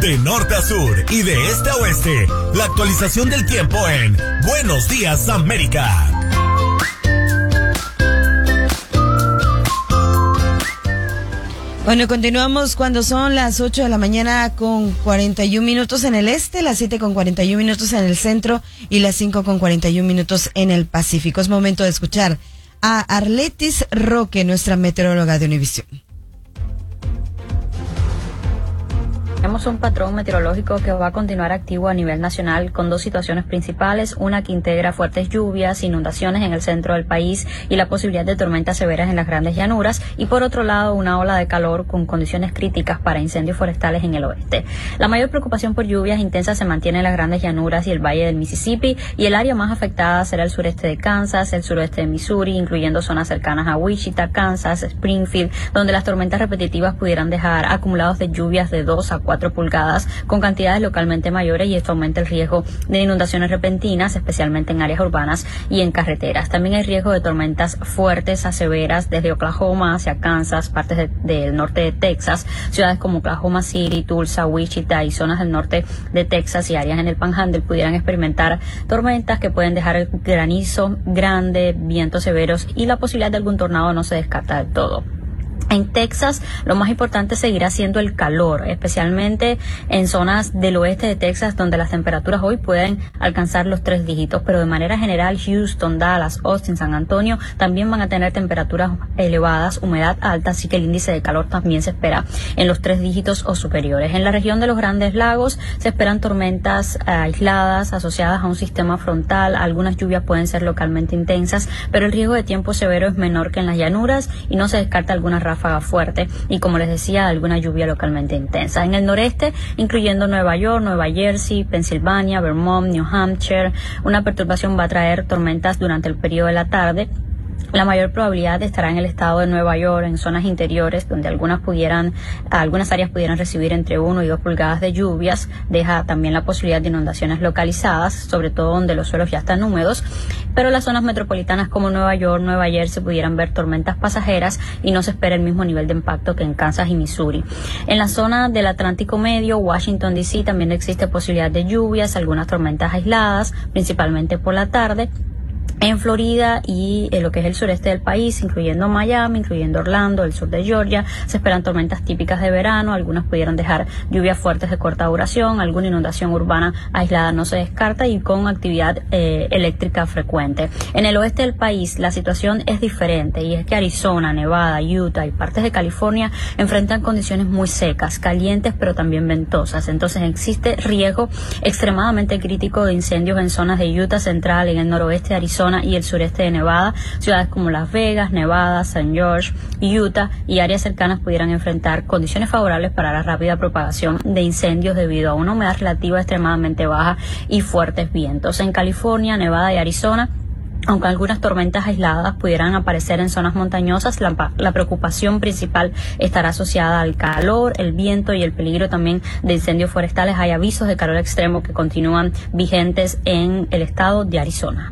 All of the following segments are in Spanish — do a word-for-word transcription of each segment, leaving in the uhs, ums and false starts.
De norte a sur y de este a oeste, la actualización del tiempo en Buenos Días América. Bueno, continuamos cuando son las ocho de la mañana con cuarenta y un minutos en el este, las siete con cuarenta y un minutos en el centro y las cinco con cuarenta y un minutos en el Pacífico. Es momento de escuchar a Arletis Roque, nuestra meteoróloga de Univisión. Tenemos un patrón meteorológico que va a continuar activo a nivel nacional con dos situaciones principales, una que integra fuertes lluvias, inundaciones en el centro del país y la posibilidad de tormentas severas en las grandes llanuras, y por otro lado una ola de calor con condiciones críticas para incendios forestales en el oeste. La mayor preocupación por lluvias intensas se mantiene en las grandes llanuras y el valle del Mississippi, y el área más afectada será el sureste de Kansas, el suroeste de Missouri, incluyendo zonas cercanas a Wichita, Kansas, Springfield, donde las tormentas repetitivas pudieran dejar acumulados de lluvias de dos a cuatro pulgadas con cantidades localmente mayores, y esto aumenta el riesgo de inundaciones repentinas, especialmente en áreas urbanas y en carreteras. También hay riesgo de tormentas fuertes a severas desde Oklahoma hacia Kansas, partes de, del norte de Texas, ciudades como Oklahoma City, Tulsa, Wichita y zonas del norte de Texas y áreas en el Panhandle pudieran experimentar tormentas que pueden dejar granizo grande, vientos severos, y la posibilidad de algún tornado no se descarta del todo. En Texas, lo más importante seguirá siendo el calor, especialmente en zonas del oeste de Texas, donde las temperaturas hoy pueden alcanzar los tres dígitos, pero de manera general Houston, Dallas, Austin, San Antonio también van a tener temperaturas elevadas, humedad alta, así que el índice de calor también se espera en los tres dígitos o superiores. En la región de los Grandes Lagos se esperan tormentas eh, aisladas asociadas a un sistema frontal, algunas lluvias pueden ser localmente intensas, pero el riesgo de tiempo severo es menor que en las llanuras y no se descarta algunas ráfagas fuerte y, como les decía, alguna lluvia localmente intensa. En el noreste, incluyendo Nueva York, Nueva Jersey, Pensilvania, Vermont, New Hampshire, una perturbación va a traer tormentas durante el periodo de la tarde. La mayor probabilidad estará en el estado de Nueva York, en zonas interiores, donde algunas pudieran, algunas áreas pudieran recibir entre uno y dos pulgadas de lluvias. Deja también la posibilidad de inundaciones localizadas, sobre todo donde los suelos ya están húmedos. Pero las zonas metropolitanas como Nueva York, Nueva Jersey pudieran ver tormentas pasajeras y no se espera el mismo nivel de impacto que en Kansas y Missouri. En la zona del Atlántico Medio, Washington D C, también existe posibilidad de lluvias, algunas tormentas aisladas, principalmente por la tarde. En Florida y en lo que es el sureste del país, incluyendo Miami, incluyendo Orlando, el sur de Georgia, se esperan tormentas típicas de verano, algunas pudieran dejar lluvias fuertes de corta duración, alguna inundación urbana aislada no se descarta y con actividad eh, eléctrica frecuente. En el oeste del país la situación es diferente, y es que Arizona, Nevada, Utah y partes de California enfrentan condiciones muy secas, calientes pero también ventosas. Entonces existe riesgo extremadamente crítico de incendios en zonas de Utah central, en el noroeste de Arizona y el sureste de Nevada. Ciudades como Las Vegas, Nevada, Saint George, Utah y áreas cercanas pudieran enfrentar condiciones favorables para la rápida propagación de incendios debido a una humedad relativa extremadamente baja y fuertes vientos. En California, Nevada y Arizona, aunque algunas tormentas aisladas pudieran aparecer en zonas montañosas, la, la preocupación principal estará asociada al calor, el viento y el peligro también de incendios forestales. Hay avisos de calor extremo que continúan vigentes en el estado de Arizona.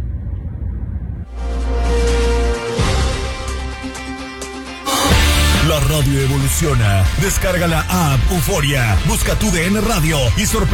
La radio evoluciona. Descarga la app Euforia. Busca tu D N Radio y sorprende